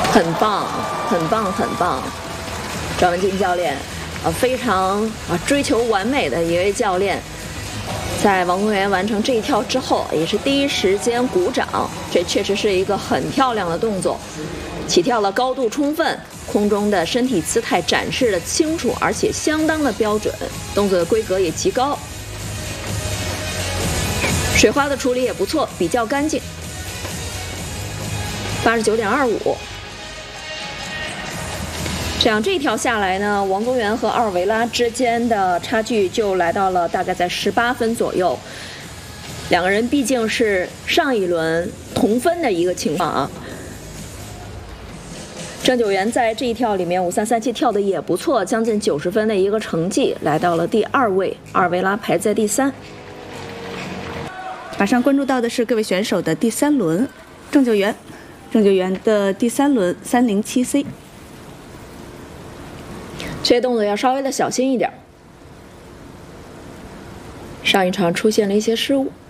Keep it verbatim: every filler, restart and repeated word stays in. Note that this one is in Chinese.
很棒，很棒，很棒！张文静教练啊，非常啊追求完美的一位教练，在王宗源完成这一跳之后，也是第一时间鼓掌。这确实是一个很漂亮的动作，起跳的高度充分，空中的身体姿态展示的清楚，而且相当的标准，动作的规格也极高。水花的处理也不错，比较干净。八十九点二五。这样这一条下来呢，王宗源和奥尔维拉之间的差距就来到了大概在十八分左右。两个人毕竟是上一轮同分的一个情况啊。郑九元在这一跳里面五三三七跳的也不错，将近九十分的一个成绩，来到了第二位，奥尔维拉排在第三。 马上关注到的是各位选手的第三轮，郑九元，郑九元的第三轮三零七 C。 这些动作要稍微的小心一点，上一场出现了一些失误。